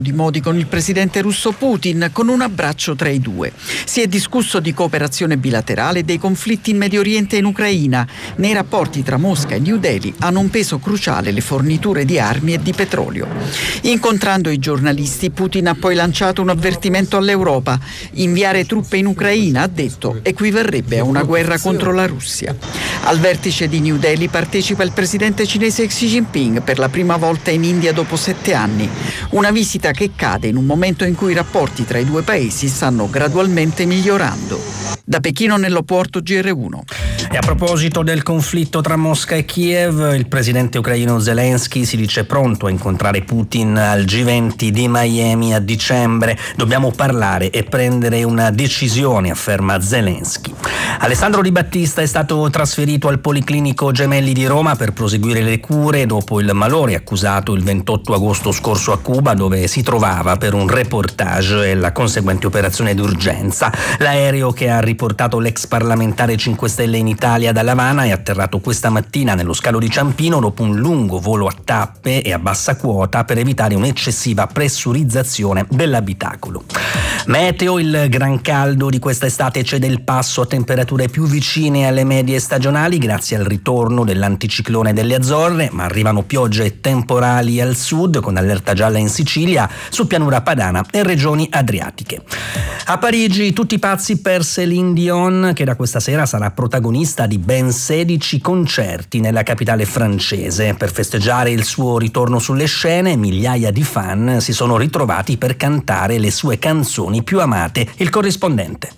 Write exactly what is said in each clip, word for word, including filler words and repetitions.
di modi con il presidente russo Putin, con un abbraccio tra i due. Si è discusso di cooperazione bilaterale e dei conflitti in Medio Oriente e in Ucraina. Nei rapporti tra Mosca e New Delhi hanno un peso cruciale le forniture di armi e di petrolio. Incontrando i giornalisti, Putin ha poi lanciato un avvertimento all'Europa. Inviare truppe in Ucraina, ha detto, equivarrebbe a una guerra contro la Russia. Al vertice di New Delhi partecipa il presidente cinese Xi Jinping per la prima volta in India dopo sette anni. Una visita che cade in un momento in cui i rapporti tra i due paesi stanno gradualmente migliorando. Da Pechino, Nello Porto, G R uno. E a proposito del conflitto tra Mosca e Kiev, il presidente ucraino Zelensky si dice pronto a incontrare Putin al G venti di Miami a dicembre. Dobbiamo parlare e prendere una decisione, afferma Zelensky. Alessandro Di Battista è stato trasferito al Policlinico Gemelli di Roma per proseguire le cure dopo il malore accusato il ventotto agosto scorso a Cuba, dove si trovava per un reportage e la conseguente operazione d'urgenza. L'aereo che ha riportato l'ex parlamentare cinque Stelle in Italia da L'Avana è atterrato questa mattina nello scalo di Ciampino dopo un lungo volo a tappe e a bassa quota per evitare un'eccessiva pressurizzazione dell'abitacolo. Meteo: il gran caldo di quest'estate cede il passo a temperature più vicine alle medie stagionali grazie al ritorno dell'anticiclone delle Azzorre, ma arrivano piogge e temporali al sud con allerta gialla in Sicilia, su pianura padana e regioni adriatiche. A Parigi tutti pazzi per Céline Dion, che da questa sera sarà protagonista di ben sedici concerti nella capitale francese. Per festeggiare il suo ritorno sulle scene, migliaia di fan si sono ritrovati per cantare le sue canzoni più amate. Il corrispondente.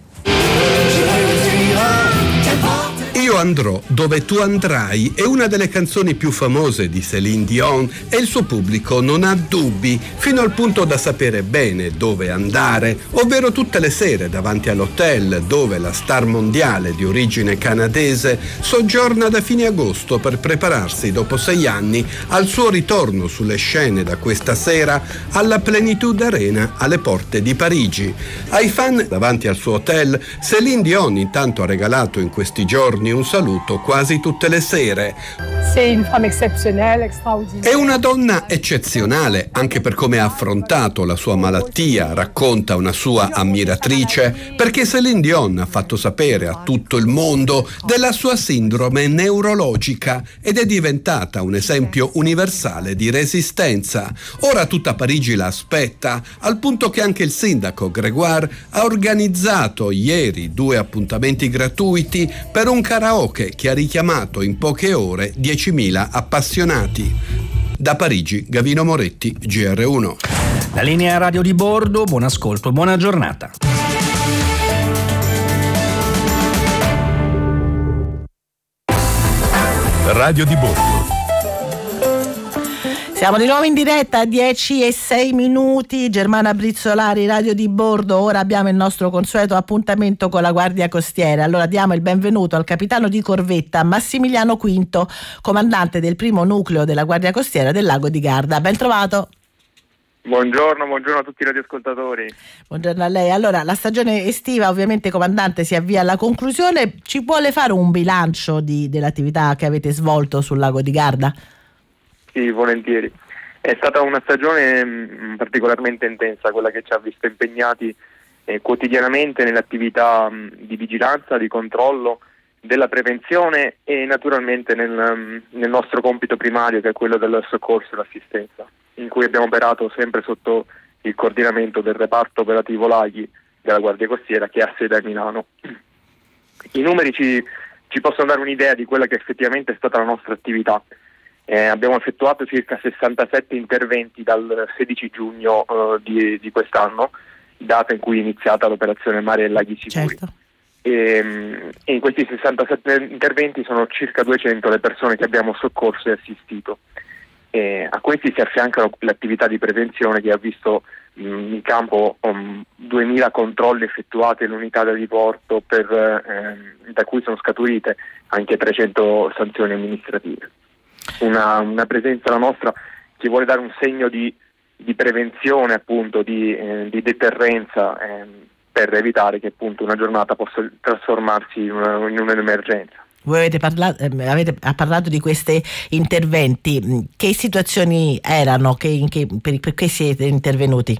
Io andrò dove tu andrai è una delle canzoni più famose di Céline Dion e il suo pubblico non ha dubbi, fino al punto da sapere bene dove andare, ovvero tutte le sere davanti all'hotel dove la star mondiale di origine canadese soggiorna da fine agosto per prepararsi dopo sei anni al suo ritorno sulle scene da questa sera alla Plénitude Arena alle porte di Parigi. Ai fan davanti al suo hotel, Céline Dion intanto ha regalato in questi giorni un saluto quasi tutte le sere. È una donna eccezionale anche per come ha affrontato la sua malattia, racconta una sua ammiratrice, perché Céline Dion ha fatto sapere a tutto il mondo della sua sindrome neurologica ed è diventata un esempio universale di resistenza. Ora tutta Parigi la aspetta, al punto che anche il sindaco Grégoire ha organizzato ieri due appuntamenti gratuiti per un karaoke che ha richiamato in poche ore diecimila appassionati. Da Parigi, Gavino Moretti, G R uno. La linea radio di bordo, buon ascolto e buona giornata. Radio di bordo. Siamo di nuovo in diretta a dieci e sei minuti, Germana Brizzolari, Radio di bordo. Ora abbiamo il nostro consueto appuntamento con la Guardia Costiera. Allora diamo il benvenuto al capitano di corvetta Massimiliano Quinto, comandante del primo nucleo della Guardia Costiera del Lago di Garda. Ben trovato. Buongiorno, buongiorno a tutti i radioascoltatori. Buongiorno a lei. Allora, la stagione estiva ovviamente, comandante, si avvia alla conclusione. Ci vuole fare un bilancio di, dell'attività che avete svolto sul Lago di Garda? Sì, volentieri. È stata una stagione mh, particolarmente intensa, quella che ci ha visto impegnati eh, quotidianamente nelle attività mh, di vigilanza, di controllo, della prevenzione e naturalmente nel, mh, nel nostro compito primario, che è quello del soccorso e l'assistenza, in cui abbiamo operato sempre sotto il coordinamento del reparto operativo laghi della Guardia Costiera, che ha sede a Milano. I numeri ci, ci possono dare un'idea di quella che effettivamente è stata la nostra attività. Eh, abbiamo effettuato circa sessantasette interventi dal sedici giugno eh, di, di quest'anno, data in cui è iniziata l'operazione Mare e Laghi Sicuri. Certo. E, e in questi sessantasette interventi sono circa duecento le persone che abbiamo soccorso e assistito. E a questi si affiancano l'attività di prevenzione, che ha visto mh, in campo um, duemila controlli effettuati all'unità da diporto, per, eh, da cui sono scaturite anche trecento sanzioni amministrative. Una, una presenza la nostra che vuole dare un segno di, di prevenzione, appunto, di, eh, di deterrenza, eh, per evitare che appunto una giornata possa trasformarsi in, una, in un'emergenza. Voi avete parlato, eh, avete ha parlato di questi interventi. Che situazioni erano? Che, in che, per, per che siete intervenuti?